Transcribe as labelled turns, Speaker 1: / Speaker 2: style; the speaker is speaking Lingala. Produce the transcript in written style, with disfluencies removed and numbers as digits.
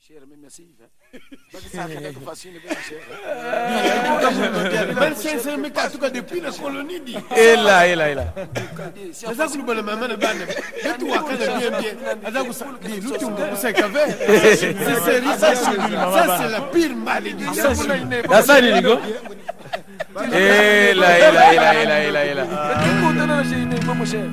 Speaker 1: cher, mais merci. Ça fait facile, bien cher.
Speaker 2: Mais en tout cas, depuis la colonie, dit.
Speaker 3: Et là.
Speaker 2: C'est ça que nous voulons maman de bande. Et toi, quand bien, dis, nous, tu me sais qu'avec. Ça, c'est la pire malédiction.
Speaker 3: Ça, c'est Nico. Et là.
Speaker 1: Mais du coup, j'ai une mon cher.